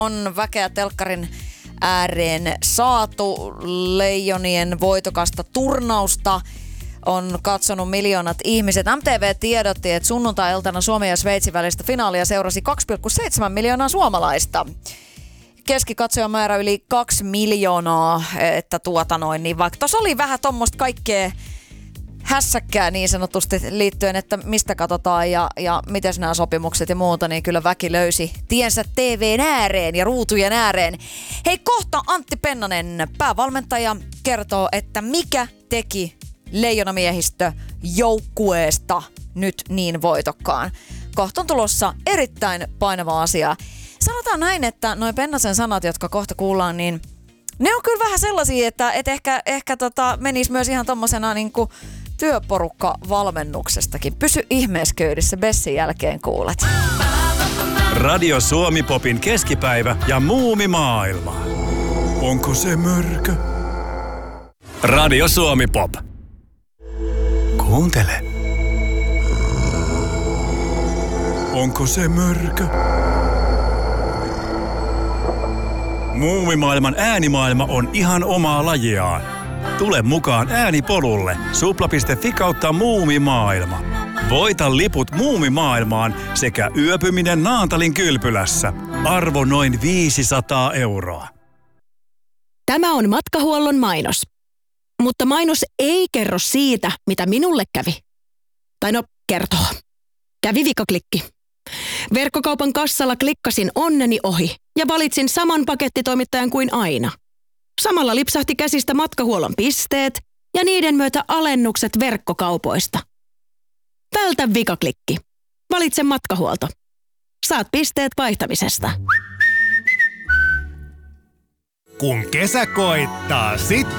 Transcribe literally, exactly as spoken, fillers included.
On väkeä telkkarin ääreen saatu. Leijonien voitokasta turnausta on katsonut miljoonat ihmiset. M T V tiedotti, että sunnuntai-iltana Suomen ja Sveitsin välistä finaalia seurasi kaksi pilkku seitsemän miljoonaa suomalaista. Keskikatsojamäärä yli kaksi miljoonaa, että tuota noin, niin vaikka tuossa oli vähän tommoista kaikkea hässäkkää niin sanotusti liittyen, että mistä katsotaan ja, ja miten nämä sopimukset ja muuta, niin kyllä väki löysi tiensä T V:n ääreen ja ruutujen ääreen. Hei, kohta Antti Pennanen, päävalmentaja, kertoo, että mikä teki leijonamiehistö joukkueesta nyt niin voitokkaan. Kohta on tulossa erittäin painava asia. Sanotaan näin, että noin Pennasen sanat, jotka kohta kuullaan, niin ne on kyllä vähän sellaisia, että et ehkä, ehkä tota, menisi myös ihan tommosena niinku työporukka-valmennuksestakin. Pysy ihmeesköydissä, Bessin jälkeen kuulet. Radio Suomi Popin keskipäivä ja muumimaailma. Onko se mörkö? Radio Suomi Pop. Kuuntele. Onko se mörkö? Muumimaailman äänimaailma on ihan omaa lajiaan. Tule mukaan äänipolulle. Supla piste fi kautta muumimaailma. Voita liput muumimaailmaan sekä yöpyminen Naantalin kylpylässä. Arvo noin viisisataa euroa. Tämä on Matkahuollon mainos. Mutta mainos ei kerro siitä, mitä minulle kävi. Tai no, kertoo. Kävi vikaklikki. Verkkokaupan kassalla klikkasin onneni ohi ja valitsin saman pakettitoimittajan kuin aina. Samalla lipsahti käsistä Matkahuollon pisteet ja niiden myötä alennukset verkkokaupoista. Vältä vikaklikki. Valitse Matkahuolto. Saat pisteet vaihtamisesta. Kun kesä koittaa, sitten